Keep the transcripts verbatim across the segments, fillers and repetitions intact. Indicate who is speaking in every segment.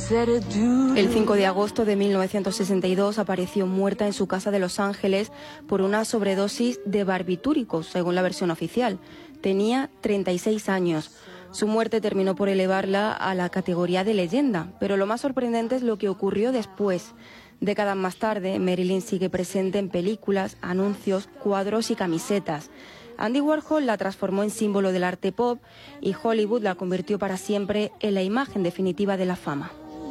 Speaker 1: El cinco de agosto de mil novecientos sesenta y dos apareció muerta en su casa de Los Ángeles por una sobredosis de barbitúricos, según la versión oficial. Tenía treinta y seis años. Su muerte terminó por elevarla a la categoría de leyenda, pero lo más sorprendente es lo que ocurrió después. Décadas más tarde, Marilyn sigue presente en películas, anuncios, cuadros y camisetas. Andy Warhol la transformó en símbolo del arte pop y Hollywood la convirtió para siempre en la imagen definitiva de la fama.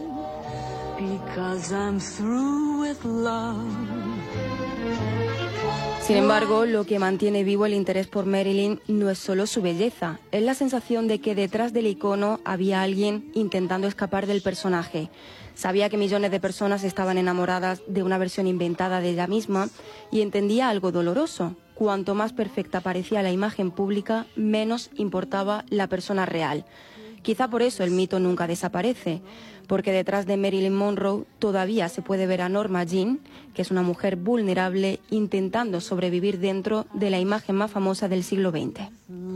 Speaker 1: Sin embargo, lo que mantiene vivo el interés por Marilyn no es solo su belleza, es la sensación de que detrás del icono había alguien intentando escapar del personaje. Sabía que millones de personas estaban enamoradas de una versión inventada de ella misma y entendía algo doloroso. Cuanto más perfecta parecía la imagen pública, menos importaba la persona real. Quizá por eso el mito nunca desaparece, porque detrás de Marilyn Monroe todavía se puede ver a Norma Jean, que es una mujer vulnerable intentando sobrevivir dentro de la imagen más famosa del siglo veinte.
Speaker 2: En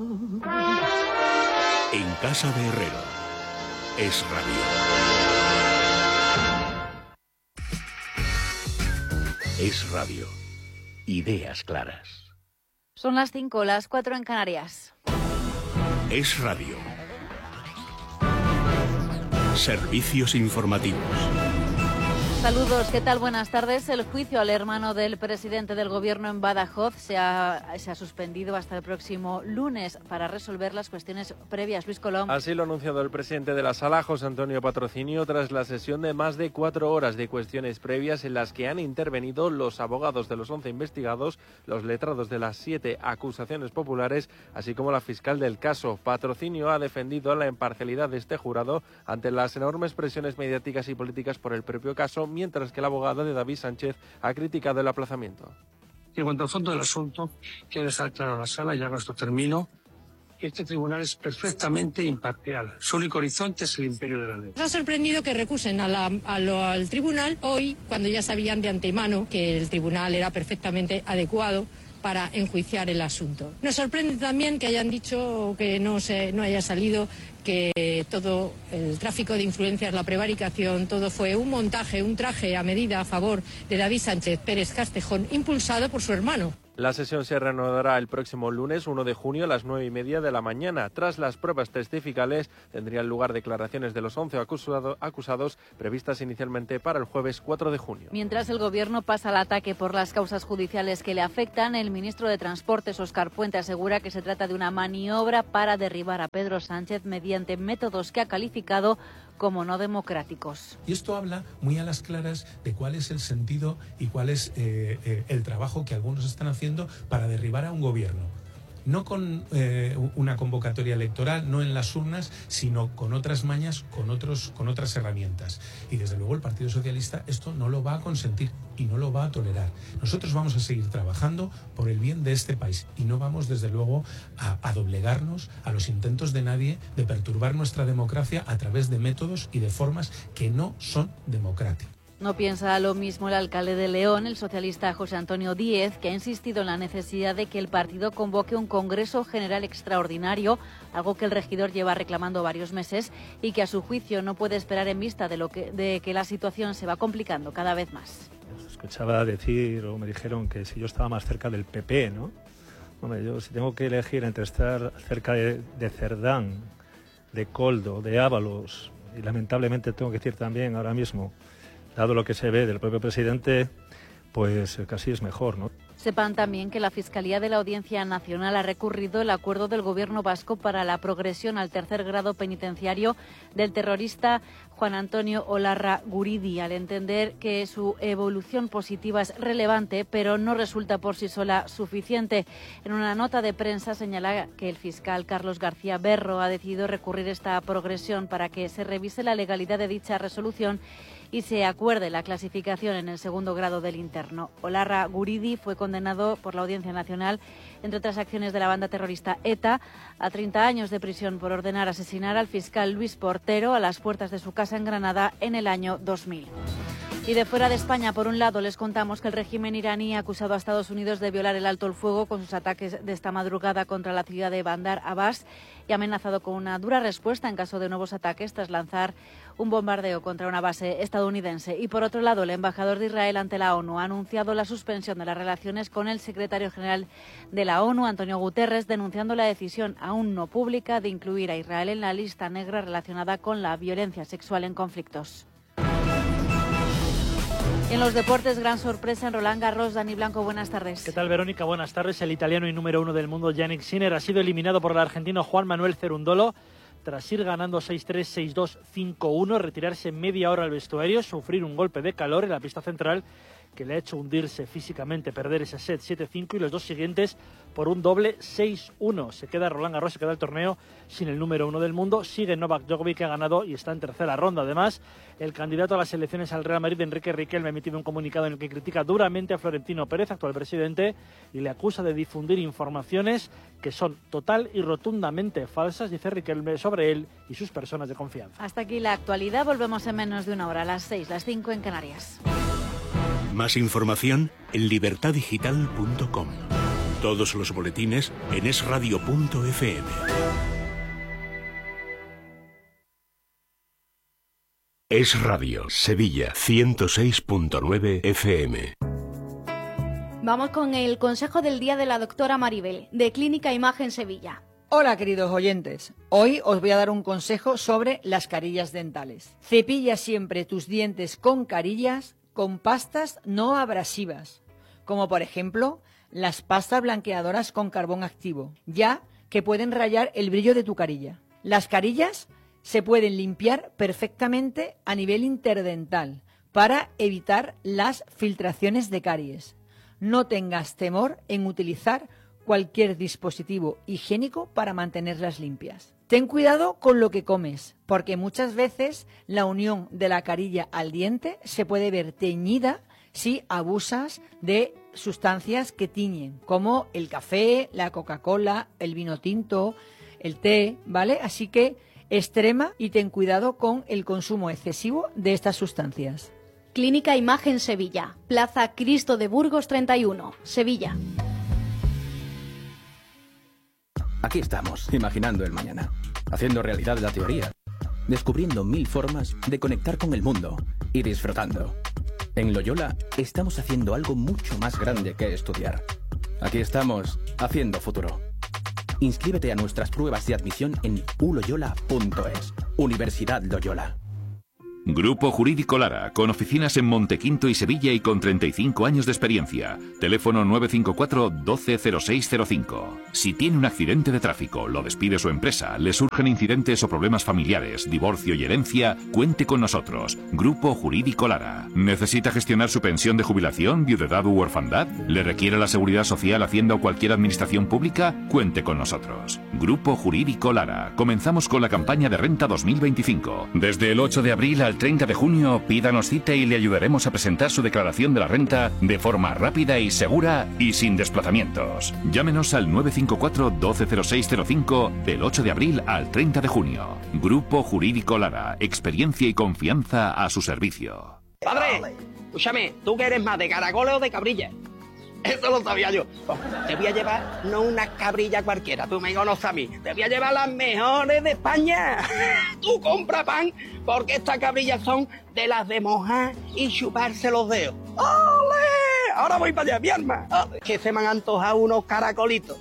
Speaker 2: casa de Herrero, Es Radio. Es Radio. Ideas claras.
Speaker 3: Son las cinco, las cuatro en Canarias.
Speaker 2: Es Radio. Servicios informativos.
Speaker 3: Saludos, ¿qué tal? Buenas tardes. El juicio al hermano del presidente del gobierno en Badajoz se ha, se ha suspendido hasta el próximo lunes para resolver las cuestiones previas. Luis Colom.
Speaker 4: Así lo ha anunciado el presidente de la Sala, José Antonio Patrocinio, tras la sesión de más de cuatro horas de cuestiones previas en las que han intervenido los abogados de los once investigados, los letrados de las siete acusaciones populares, así como la fiscal del caso. Patrocinio ha defendido la imparcialidad de este jurado ante las enormes presiones mediáticas y políticas por el propio caso, mientras que el abogado de David Sánchez ha criticado el aplazamiento.
Speaker 5: En cuanto al fondo del asunto, quiero dejar claro a la Sala, ya con esto termino, que este tribunal es perfectamente imparcial. Su único horizonte es el imperio de la ley.
Speaker 6: Nos ha sorprendido que recusen a la, a lo, al tribunal hoy, cuando ya sabían de antemano que el tribunal era perfectamente adecuado para enjuiciar el asunto. Nos sorprende también que hayan dicho que no, se, no haya salido que todo el tráfico de influencias, la prevaricación, todo fue un montaje, un traje a medida a favor de David Sánchez Pérez Castejón, impulsado por su hermano.
Speaker 4: La sesión se reanudará el próximo lunes uno de junio a las nueve y media de la mañana. Tras las pruebas testificales tendrían lugar declaraciones de los once acusado, acusados previstas inicialmente para el jueves cuatro de junio.
Speaker 3: Mientras el gobierno pasa al ataque por las causas judiciales que le afectan, el ministro de Transportes, Óscar Puente, asegura que se trata de una maniobra para derribar a Pedro Sánchez mediante métodos que ha calificado como no democráticos.
Speaker 7: Y esto habla muy a las claras de cuál es el sentido y cuál es eh, eh, el trabajo que algunos están haciendo para derribar a un gobierno. No con eh, una convocatoria electoral, no en las urnas, sino con otras mañas, con, otros, con otras herramientas. Y desde luego el Partido Socialista esto no lo va a consentir y no lo va a tolerar. Nosotros vamos a seguir trabajando por el bien de este país y no vamos desde luego a, a doblegarnos a los intentos de nadie de perturbar nuestra democracia a través de métodos y de formas que no son democráticas.
Speaker 3: No piensa lo mismo el alcalde de León, el socialista José Antonio Díez, que ha insistido en la necesidad de que el partido convoque un Congreso General extraordinario, algo que el regidor lleva reclamando varios meses y que a su juicio no puede esperar en vista de, lo que, de que la situación se va complicando cada vez más.
Speaker 8: Escuchaba decir, o me dijeron que si yo estaba más cerca del P P, ¿no? Hombre, yo si tengo que elegir entre estar cerca de, de Cerdán, de Coldo, de Ábalos, y lamentablemente tengo que decir también ahora mismo, dado lo que se ve del propio presidente, pues casi es mejor, ¿no?
Speaker 3: Sepan también que la Fiscalía de la Audiencia Nacional ha recurrido el acuerdo del Gobierno vasco para la progresión al tercer grado penitenciario del terrorista Juan Antonio Olarra Guridi, al entender que su evolución positiva es relevante, pero no resulta por sí sola suficiente. En una nota de prensa señala que el fiscal Carlos García Berro ha decidido recurrir esta progresión para que se revise la legalidad de dicha resolución y se acuerde la clasificación en el segundo grado del interno. Olarra Guridi fue condenado por la Audiencia Nacional, entre otras acciones de la banda terrorista ETA, a treinta años de prisión por ordenar asesinar al fiscal Luis Portero a las puertas de su casa en Granada en el año dos mil. Y de fuera de España, por un lado, les contamos que el régimen iraní ha acusado a Estados Unidos de violar el alto el fuego con sus ataques de esta madrugada contra la ciudad de Bandar Abbas y ha amenazado con una dura respuesta en caso de nuevos ataques tras lanzar un bombardeo contra una base estadounidense. Y por otro lado, el embajador de Israel ante la ONU ha anunciado la suspensión de las relaciones con el secretario general de la ONU, Antonio Guterres, denunciando la decisión aún no pública de incluir a Israel en la lista negra relacionada con la violencia sexual en conflictos. En los deportes, gran sorpresa en Roland Garros. Dani Blanco, buenas tardes.
Speaker 9: ¿Qué tal, Verónica? Buenas tardes. El italiano y número uno del mundo, Jannik Sinner, ha sido eliminado por el argentino Juan Manuel Cerundolo tras ir ganando seis tres, seis dos, cinco uno, retirarse media hora al vestuario, sufrir un golpe de calor en la pista central que le ha hecho hundirse físicamente, perder ese set siete cinco y los dos siguientes por un doble seis uno. Se queda Roland Garros, se queda el torneo sin el número uno del mundo. Sigue Novak Djokovic, que ha ganado y está en tercera ronda. Además, el candidato a las elecciones al Real Madrid, Enrique Riquelme, ha emitido un comunicado en el que critica duramente a Florentino Pérez, actual presidente, y le acusa de difundir informaciones que son total y rotundamente falsas, dice Riquelme, sobre él y sus personas de confianza.
Speaker 3: Hasta aquí la actualidad. Volvemos en menos de una hora, a las seis, las cinco en Canarias.
Speaker 2: Más información en libertad digital punto com. Todos los boletines en es radio punto efe eme. Es Radio, Sevilla, ciento seis punto nueve efe eme.
Speaker 10: Vamos con el consejo del día de la doctora Maribel, de Clínica Imagen Sevilla.
Speaker 11: Hola, queridos oyentes. Hoy os voy a dar un consejo sobre las carillas dentales. Cepilla siempre tus dientes con carillas con pastas no abrasivas, como por ejemplo las pastas blanqueadoras con carbón activo, ya que pueden rayar el brillo de tu carilla. Las carillas se pueden limpiar perfectamente a nivel interdental para evitar las filtraciones de caries. No tengas temor en utilizar cualquier dispositivo higiénico para mantenerlas limpias. Ten cuidado con lo que comes, porque muchas veces la unión de la carilla al diente se puede ver teñida si abusas de sustancias que tiñen, como el café, la Coca-Cola, el vino tinto, el té, ¿vale? Así que extrema y ten cuidado con el consumo excesivo de estas sustancias.
Speaker 10: Clínica Imagen Sevilla, Plaza Cristo de Burgos treinta y uno, Sevilla.
Speaker 12: Aquí estamos, imaginando el mañana, haciendo realidad la teoría, descubriendo mil formas de conectar con el mundo y disfrutando. En Loyola estamos haciendo algo mucho más grande que estudiar. Aquí estamos, haciendo futuro. Inscríbete a nuestras pruebas de admisión en u loyola punto es. Universidad Loyola.
Speaker 13: Grupo Jurídico Lara, con oficinas en Montequinto y Sevilla y con treinta y cinco años de experiencia. Teléfono nueve cinco cuatro, doce, cero seis cero cinco. Si tiene un accidente de tráfico, lo despide su empresa, le surgen incidentes o problemas familiares, divorcio y herencia, cuente con nosotros. Grupo Jurídico Lara. ¿Necesita gestionar su pensión de jubilación, viudedad u orfandad? ¿Le requiere la Seguridad Social, Hacienda o cualquier administración pública? Cuente con nosotros. Grupo Jurídico Lara. Comenzamos con la campaña de renta dos mil veinticinco. Desde el ocho de abril al treinta de junio, pídanos cita y le ayudaremos a presentar su declaración de la renta de forma rápida y segura y sin desplazamientos. Llámenos al nueve cinco cuatro, doce, cero seis cero cinco del ocho de abril al treinta de junio. Grupo Jurídico Lara, experiencia y confianza a su servicio.
Speaker 14: Padre, escúchame, ¿tú que eres más de caracoles o de cabrilla? Eso lo sabía yo. Te voy a llevar no una cabrilla cualquiera, tú me conoces a mí. Te voy a llevar las mejores de España. Tú compra pan, porque estas cabrillas son de las de mojar y chuparse los dedos. ¡Ole! Ahora voy para allá, mi alma. Que se me han antojado unos caracolitos.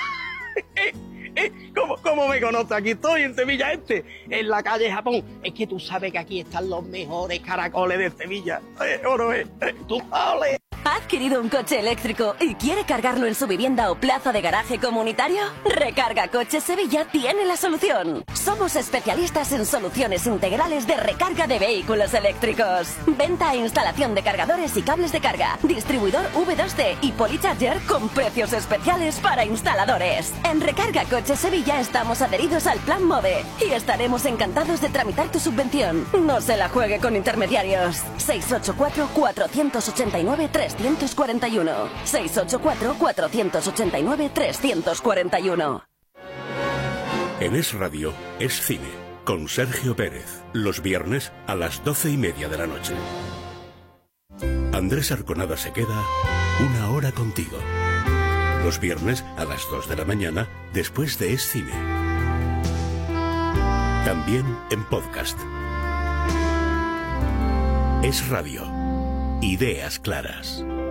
Speaker 14: ¿Cómo, ¿Cómo me conoces? Aquí estoy en Sevilla Este, en la calle Japón. Es que tú sabes que aquí están los mejores caracoles de Sevilla. Eh, ¿O no es? Eh, tú, ¡ole!
Speaker 15: ¿Ha adquirido un coche eléctrico y quiere cargarlo en su vivienda o plaza de garaje comunitario? Recarga Coches Sevilla tiene la solución. Somos especialistas en soluciones integrales de recarga de vehículos eléctricos. Venta e instalación de cargadores y cables de carga. Distribuidor V dos C y Polycharger con precios especiales para instaladores. En Recarga Coches Sevilla estamos adheridos al Plan MOVE y estaremos encantados de tramitar tu subvención. No se la juegue con intermediarios. seis ocho cuatro, cuatro ocho nueve, tres cuatro uno. seis ocho cuatro, cuatro ocho nueve, tres cuatro uno.
Speaker 2: En Es Radio, es cine, con Sergio Pérez. Los viernes a las doce y media de la noche. Andrés Arconada se queda una hora contigo. Los viernes a las dos de la mañana, después de Es Cine. También en podcast. Es Radio. Ideas claras.